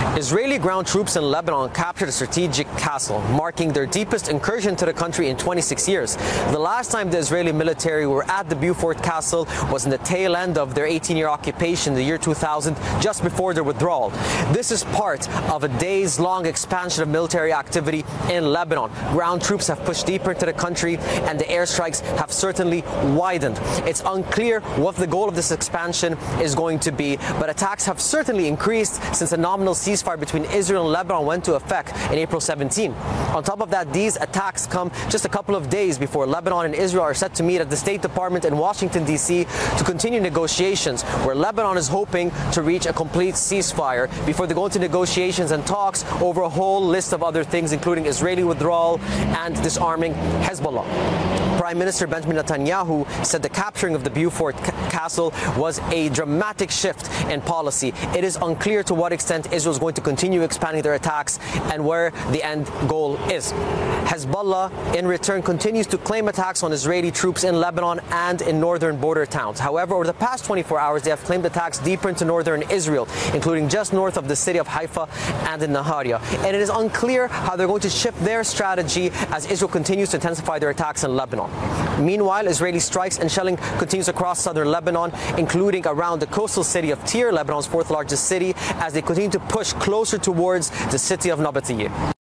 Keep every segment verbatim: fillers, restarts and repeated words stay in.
Israeli ground troops in Lebanon captured a strategic castle, marking their deepest incursion to the country in twenty-six years. The last time the Israeli military were at the Beaufort Castle was in the tail end of their eighteen-year occupation in the year two thousand, just before their withdrawal. This is part of a days-long expansion of military activity in Lebanon. Ground troops have pushed deeper into the country, and the airstrikes have certainly widened. It's unclear what the goal of this expansion is going to be, but attacks have certainly increased since a nominal ceasefire between Israel and Lebanon went into effect in April seventeenth. On top of that, these attacks come just a couple of days before Lebanon and Israel are set to meet at the State Department in Washington, D C to continue negotiations, where Lebanon is hoping to reach a complete ceasefire before they go into negotiations and talks over a whole list of other things, including Israeli withdrawal and disarming Hezbollah. Prime Minister Benjamin Netanyahu said the capturing of the Beaufort Castle was a dramatic shift in policy. It is unclear to what extent Israel is going to continue expanding their attacks and where the end goal is. Hezbollah, in return, continues to claim attacks on Israeli troops in Lebanon and in northern border towns. However, over the past twenty-four hours, they have claimed attacks deeper into northern Israel, including just north of the city of Haifa and in Nahariya. And it is unclear how they're going to shift their strategy as Israel continues to intensify their attacks in Lebanon. Meanwhile, Israeli strikes and shelling continues across southern Lebanon, including around the coastal city of Tyre, Lebanon's fourth largest city, as they continue to push closer towards the city of Nabateeh.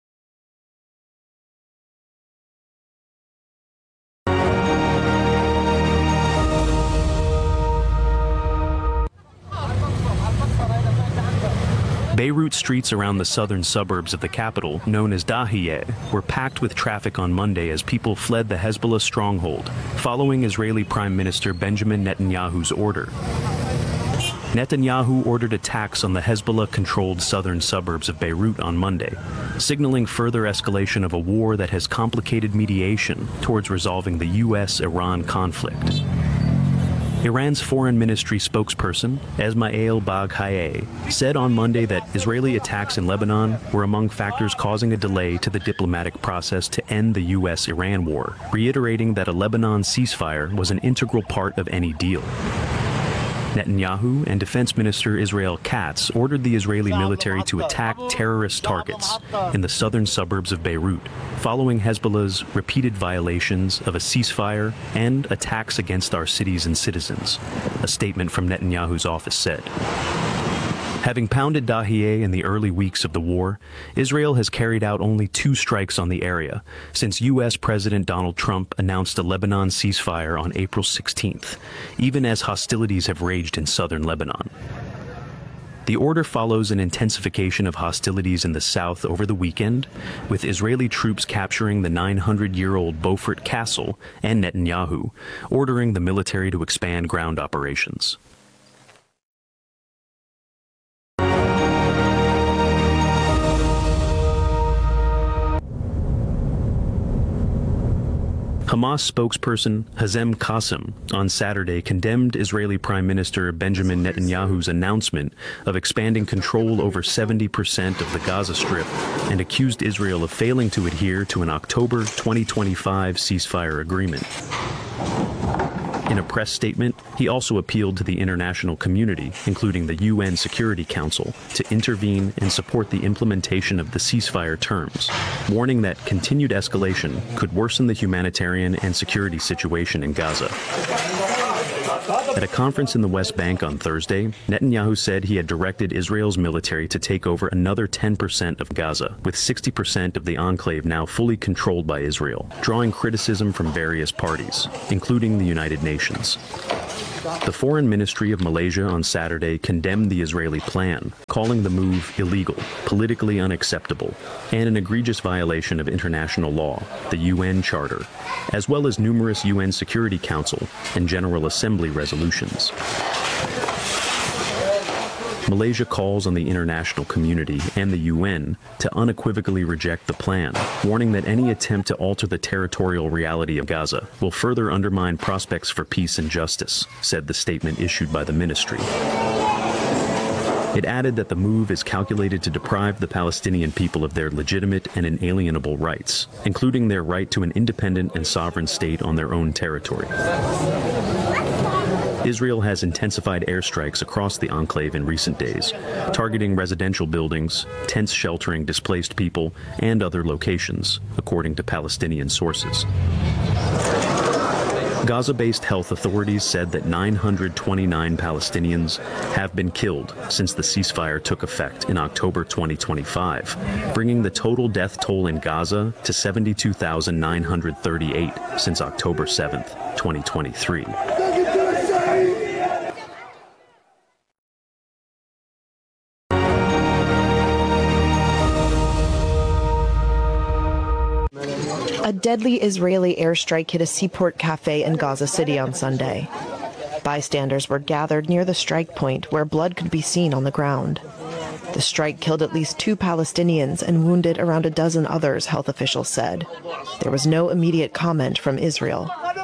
Beirut streets around the southern suburbs of the capital, known as Dahiyeh, were packed with traffic on Monday as people fled the Hezbollah stronghold, following Israeli Prime Minister Benjamin Netanyahu's order. Netanyahu ordered attacks on the Hezbollah-controlled southern suburbs of Beirut on Monday, signaling further escalation of a war that has complicated mediation towards resolving the U S Iran conflict. Iran's foreign ministry spokesperson, Esmail Baghai, said on Monday that Israeli attacks in Lebanon were among factors causing a delay to the diplomatic process to end the U S Iran war, reiterating that a Lebanon ceasefire was an integral part of any deal. Netanyahu and Defense Minister Israel Katz ordered the Israeli military to attack terrorist targets in the southern suburbs of Beirut, following Hezbollah's repeated violations of a ceasefire and attacks against our cities and citizens, a statement from Netanyahu's office said. Having pounded Dahiyeh in the early weeks of the war, Israel has carried out only two strikes on the area since U S President Donald Trump announced a Lebanon ceasefire on April sixteenth, even as hostilities have raged in southern Lebanon. The order follows an intensification of hostilities in the south over the weekend, with Israeli troops capturing the nine hundred year old Beaufort Castle and Netanyahu ordering the military to expand ground operations. Hamas spokesperson Hazem Qassem on Saturday condemned Israeli Prime Minister Benjamin Netanyahu's announcement of expanding control over seventy percent of the Gaza Strip and accused Israel of failing to adhere to an October twenty twenty-five ceasefire agreement. In a press statement, he also appealed to the international community, including the U N Security Council, to intervene and support the implementation of the ceasefire terms, warning that continued escalation could worsen the humanitarian and security situation in Gaza. At a conference in the West Bank on Thursday, Netanyahu said he had directed Israel's military to take over another ten percent of Gaza, with sixty percent of the enclave now fully controlled by Israel, drawing criticism from various parties, including the United Nations. The Foreign Ministry of Malaysia on Saturday condemned the Israeli plan, calling the move illegal, politically unacceptable, and an egregious violation of international law, the U N Charter, as well as numerous U N Security Council and General Assembly resolutions. Malaysia calls on the international community and the U N to unequivocally reject the plan, warning that any attempt to alter the territorial reality of Gaza will further undermine prospects for peace and justice, said the statement issued by the ministry. It added that the move is calculated to deprive the Palestinian people of their legitimate and inalienable rights, including their right to an independent and sovereign state on their own territory. Israel has intensified airstrikes across the enclave in recent days, targeting residential buildings, tents sheltering displaced people, and other locations, according to Palestinian sources. Gaza-based health authorities said that nine hundred twenty-nine Palestinians have been killed since the ceasefire took effect in October twenty twenty-five, bringing the total death toll in Gaza to seventy-two thousand nine hundred thirty-eight since October seventh, twenty twenty-three. A deadly Israeli airstrike hit a Seaport cafe in Gaza City on Sunday. Bystanders were gathered near the strike point where blood could be seen on the ground. The strike killed at least two Palestinians and wounded around a dozen others, health officials said. There was no immediate comment from Israel.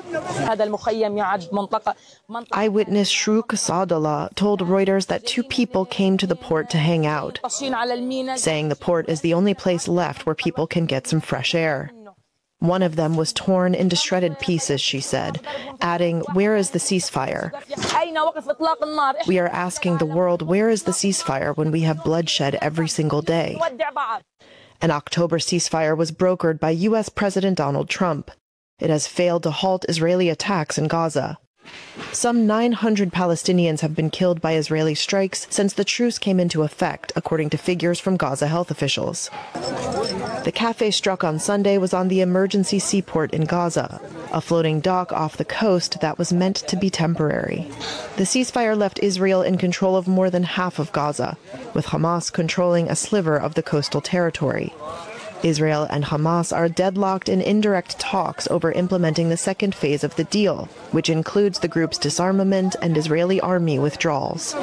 Eyewitness Shrouk Saadallah told Reuters that two people came to the port to hang out, saying the port is the only place left where people can get some fresh air. One of them was torn into shredded pieces, she said, adding, "Where is the ceasefire? We are asking the world, where is the ceasefire when we have bloodshed every single day?" An October ceasefire was brokered by U S President Donald Trump. It has failed to halt Israeli attacks in Gaza. Some nine hundred Palestinians have been killed by Israeli strikes since the truce came into effect, according to figures from Gaza health officials. The cafe struck on Sunday was on the emergency seaport in Gaza, a floating dock off the coast that was meant to be temporary. The ceasefire left Israel in control of more than half of Gaza, with Hamas controlling a sliver of the coastal territory. Israel and Hamas are deadlocked in indirect talks over implementing the second phase of the deal, which includes the group's disarmament and Israeli army withdrawals.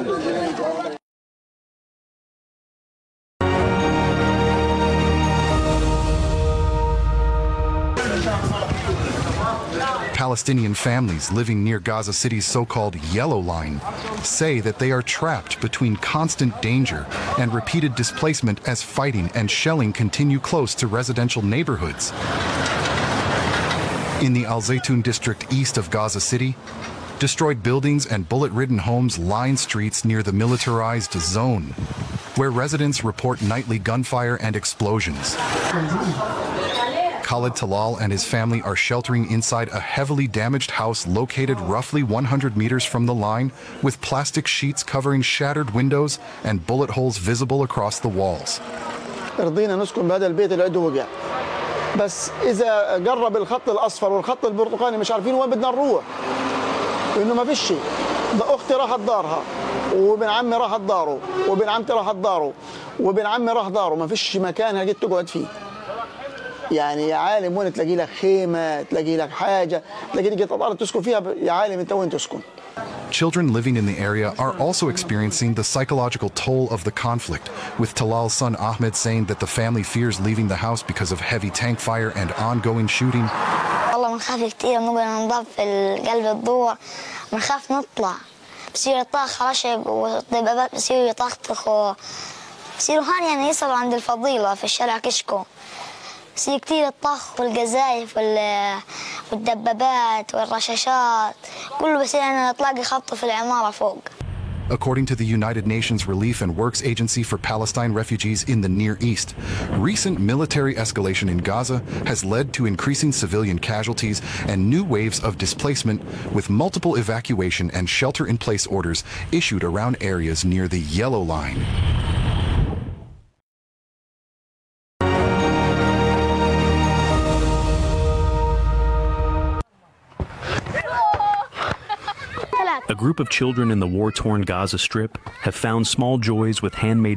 Palestinian families living near Gaza City's so-called Yellow Line say that they are trapped between constant danger and repeated displacement as fighting and shelling continue close to residential neighborhoods. In the Al Zaytun district east of Gaza City, destroyed buildings and bullet-ridden homes line streets near the militarized zone, where residents report nightly gunfire and explosions. Khalid Talal and his family are sheltering inside a heavily damaged house located roughly one hundred meters from the line, with plastic sheets covering shattered windows and bullet holes visible across the walls. رضينا نسكن بهذا البيت اللي عنده وقع بس إذا قرب الخط الأصفر والخط البرتقالي مش عارفين وين بدنا نروح لأنه ما فيش شيء. أختي راحت دارها وابن عمي راحت داره وابن عمتي راحت داره وابن عمي راح داره ما فيش مكان هجيت تقعد فيه. يعني يا عالم وين تلاقي لك خيمة تلاقي لك حاجة تلاقي لك الأرض تسكن فيها يا عالم أنت وين تسكن. Children living in the area are also experiencing the psychological toll of the conflict, with Talal's son Ahmed saying that the family fears leaving the house because of heavy tank fire and ongoing shooting. والله بنخاف كثير نقعد ننضب في قلب الدور بنخاف نطلع بصير يطخ رشق والدبابات بصيروا يطخطخوا بصيروا هان يعني يصلوا عند الفضيلة في الشارع كشكو بصير كثير الطخ والقذايف والدبابات والرشاشات كله بصير أنا تلاقي خبطه في العمارة فوق. According to the United Nations Relief and Works Agency for Palestine Refugees in the Near East, recent military escalation in Gaza has led to increasing civilian casualties and new waves of displacement, with multiple evacuation and shelter-in-place orders issued around areas near the Yellow Line. A group of children in the war-torn Gaza Strip have found small joys with handmade